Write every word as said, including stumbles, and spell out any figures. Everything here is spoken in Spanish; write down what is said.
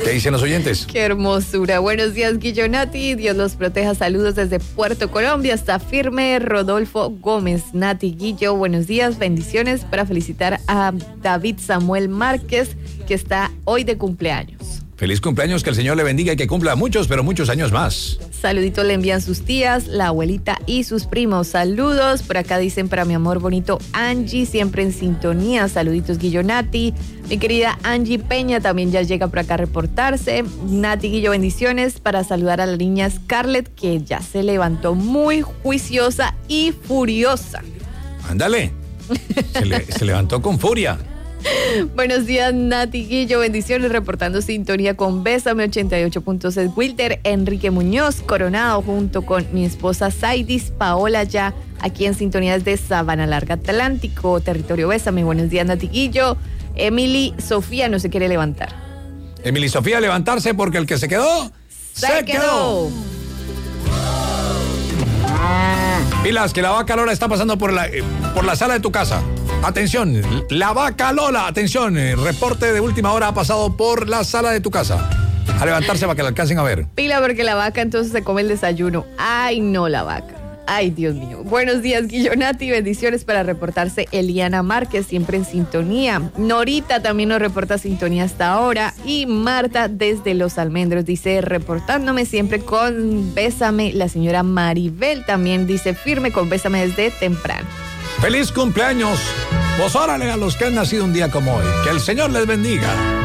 ¿Qué dicen los oyentes? Qué hermosura. Buenos días, Guillonati. Dios los proteja. Saludos desde Puerto Colombia. Está firme Rodolfo Gómez. Nati, Guillo, buenos días. Bendiciones para felicitar a David Samuel Márquez, que está hoy de cumpleaños. Feliz cumpleaños, que el Señor le bendiga y que cumpla muchos, pero muchos años más. Saluditos le envían sus tías, la abuelita y sus primos. Saludos. Por acá dicen para mi amor bonito Angie, siempre en sintonía. Saluditos, Guillonati. Mi querida Angie Peña también ya llega por acá a reportarse. Nati, Guillo, bendiciones para saludar a la niña Scarlett, que ya se levantó muy juiciosa y furiosa. Ándale. Se, le, se levantó con furia. Buenos días, Nati, Guillo, bendiciones, reportando sintonía con Bésame ochenta y ocho punto seis Wilter, Enrique Muñoz, Coronado, junto con mi esposa Saidis, Paola, ya aquí en sintonía desde Sabana Larga Atlántico, territorio Bésame. Buenos días, Nati, Guillo. Emily Sofía no se quiere levantar. Emily Sofía, levantarse porque el que se quedó, se, se quedó. quedó. Pilas, que la vaca Lola está pasando por la, eh, por la sala de tu casa. Atención, la vaca Lola, atención, eh, reporte de última hora ha pasado por la sala de tu casa. A levantarse para que la alcancen a ver. Pila, porque la vaca entonces se come el desayuno. Ay, no, la vaca. Ay, Dios mío. Buenos días, Guillonati. Bendiciones para reportarse Eliana Márquez, siempre en sintonía. Norita también nos reporta sintonía hasta ahora. Y Marta desde Los Almendros dice, reportándome siempre con Bésame. La señora Maribel también dice, firme con Bésame desde temprano. ¡Feliz cumpleaños! Pues órale a los que han nacido un día como hoy. Que el Señor les bendiga.